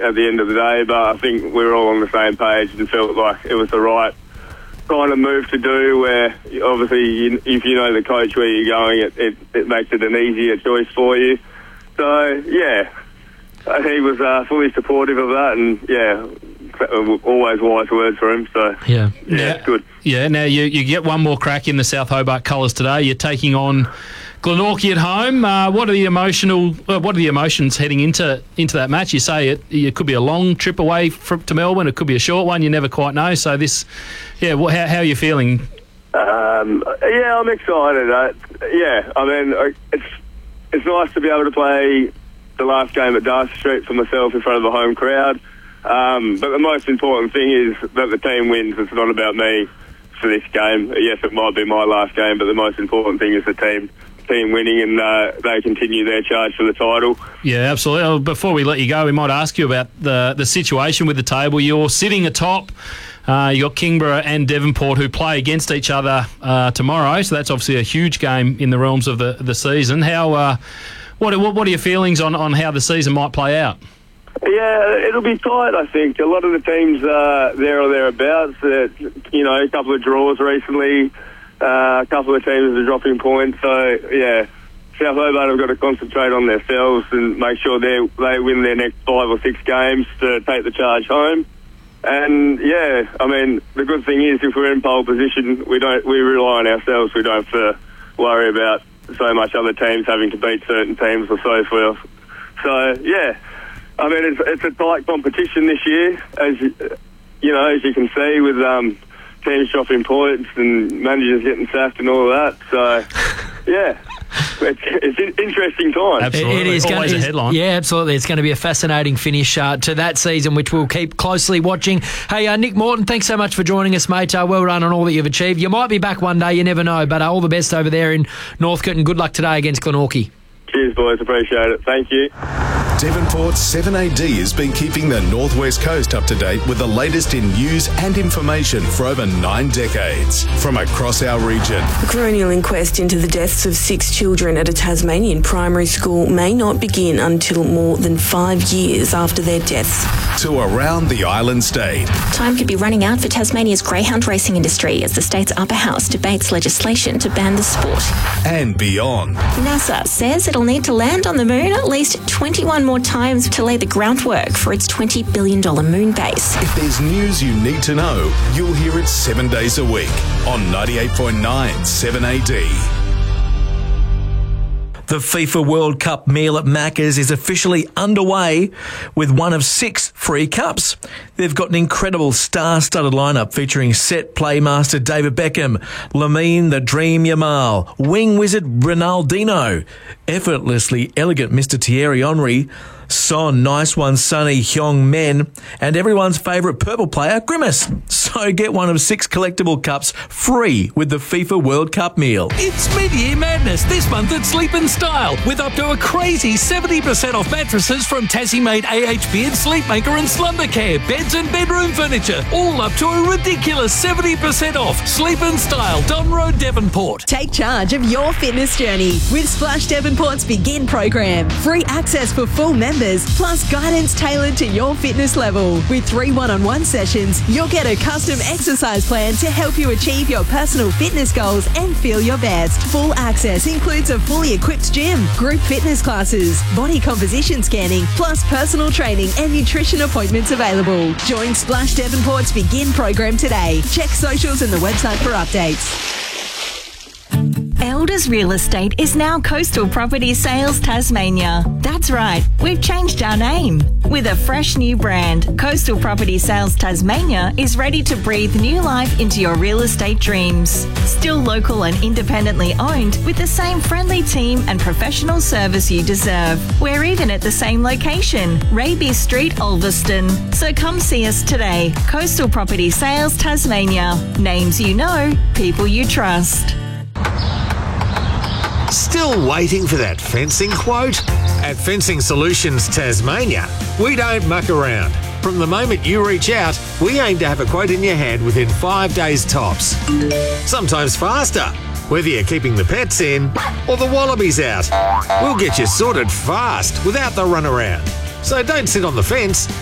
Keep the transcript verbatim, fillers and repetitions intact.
at the end of the day, but I think we were all on the same page and felt like it was the right kind of move to do, where obviously you, if you know the coach where you're going, it, it, it makes it an easier choice for you. So, yeah, he was uh, fully supportive of that, and, yeah, always wise words for him. So, yeah, yeah, now, it's good. Yeah, now you, you get one more crack in the South Hobart colours today. You're taking on Glenorchy at home. Uh, what are the emotional? Uh, what are the emotions heading into into that match? You say it, it could be a long trip away from, to Melbourne. It could be a short one. You never quite know. So this, yeah. What, how, how are you feeling? Um, yeah, I'm excited. Uh, yeah, I mean, it's it's nice to be able to play the last game at Darcy Street for myself in front of a home crowd. Um, but the most important thing is that the team wins. It's not about me for this game. Yes, it might be my last game, but the most important thing is the team. team winning, and uh, they continue their charge for the title. Yeah, absolutely. Before we let you go, we might ask you about the the situation with the table. You're sitting atop. Uh, you got Kingborough and Devonport who play against each other uh, tomorrow, so that's obviously a huge game in the realms of the the season. How uh, what what are your feelings on, on how the season might play out? Yeah, it'll be tight, I think. A lot of the teams uh, there or thereabouts. Uh, you know, a couple of draws recently. Uh, a couple of teams are dropping points, so yeah, South Hobart have got to concentrate on themselves and make sure they they win their next five or six games to take the charge home. And yeah, I mean, the good thing is if we're in pole position, we don't we rely on ourselves. We don't have to worry about so much other teams having to beat certain teams or so forth. So yeah, I mean, it's it's a tight competition this year, as you, you know, as you can see with um. teams dropping points and managers getting sacked and all of that. So, yeah, it's, it's an interesting time. Absolutely. It is always going, a headline. Yeah, absolutely. It's going to be a fascinating finish uh, to that season, which we'll keep closely watching. Hey, uh, Nick Morton, thanks so much for joining us, mate. Uh, well done on all that you've achieved. You might be back one day, you never know, but uh, all the best over there in Northcote, and good luck today against Glenorchy. Cheers, boys. Appreciate it. Thank you. Devonport's seven A D has been keeping the Northwest Coast up to date with the latest in news and information for over nine decades from across our region. A coronial inquest into the deaths of six children at a Tasmanian primary school may not begin until more than five years after their deaths. To around the island state. Time could be running out for Tasmania's greyhound racing industry as the state's upper house debates legislation to ban the sport. And beyond. NASA says it'll need to land on the moon at least twenty-one more times to lay the groundwork for its twenty billion dollars moon base. If there's news you need to know, you'll hear it seven days a week on ninety-eight point nine seven A D. The FIFA World Cup meal at Macca's is officially underway with one of six free cups. They've got an incredible star-studded lineup featuring set playmaster David Beckham, Lamine the Dream Yamal, wing wizard Ronaldinho, effortlessly elegant Mister Thierry Henry, Son, nice one, Sonny Heung-min, and everyone's favourite purple player, Grimace. So get one of six collectible cups free with the FIFA World Cup meal. It's mid-year madness this month at Sleep and Style with up to a crazy seventy percent off mattresses from Tassie-made A H B and Sleepmaker and Slumbercare, beds and bedroom furniture, all up to a ridiculous seventy percent off. Sleep and Style, Don Road, Devonport. Take charge of your fitness journey with Splash Devonport's Begin program. Free access for full members, plus guidance tailored to your fitness level. With three one-on-one sessions, you'll get a custom exercise plan to help you achieve your personal fitness goals and feel your best. Full access includes a fully equipped gym, group fitness classes, body composition scanning, plus personal training and nutrition appointments available. Join Splash Devonport's Begin program today. Check socials and the website for updates. Elders Real Estate is now Coastal Property Sales Tasmania. That's right, we've changed our name. With a fresh new brand, Coastal Property Sales Tasmania is ready to breathe new life into your real estate dreams. Still local and independently owned, with the same friendly team and professional service you deserve. We're even at the same location, Raby Street, Ulverston. So come see us today. Coastal Property Sales Tasmania. Names you know, people you trust. Still waiting for that fencing quote? At Fencing Solutions Tasmania, we don't muck around. From the moment you reach out, we aim to have a quote in your hand within five days tops. Sometimes faster, whether you're keeping the pets in or the wallabies out. We'll get you sorted fast without the runaround. So don't sit on the fence.